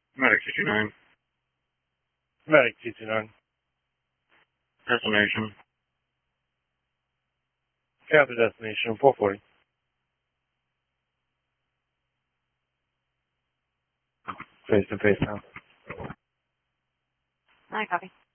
Medic 229. Medic 229. Destination. Copy destination 440. Face to face now. I copy.